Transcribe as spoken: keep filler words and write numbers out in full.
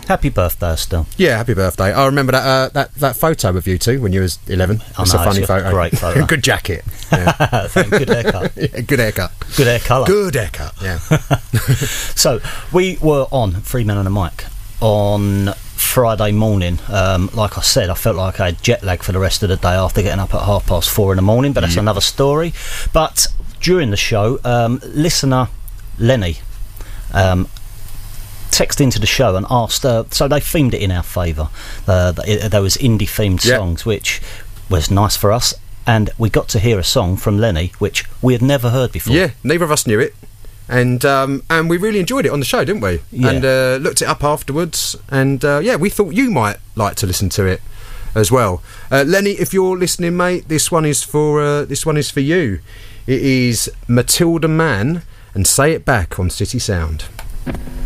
Happy birthday, Estelle. Yeah, happy birthday. I remember that uh, that, that photo of you too when you was eleven. I It's know, a funny it's a photo. great photo. Good jacket. Yeah. Thank good haircut. Yeah, good haircut. Good hair colour. Good haircut, yeah. So, we were on Three Men and a Mic on Friday morning. Um, like I said, I felt like I had jet lag for the rest of the day after getting up at half past four in the morning, but that's Yeah. another story. But during the show, um, listener Lenny um, texted into the show and asked, uh, so they themed it in our favour. Uh, it, there was indie themed Yeah. songs, which was nice for us, and we got to hear a song from Lenny which we had never heard before. Yeah, neither of us knew it. And um, and we really enjoyed it on the show, didn't we? Yeah. And uh, looked it up afterwards. And uh, yeah, we thought you might like to listen to it as well. Uh, Lenny, if you're listening, mate, this one is for uh, this one is for you. It is Matilda Mann and Say It Back on City Sound.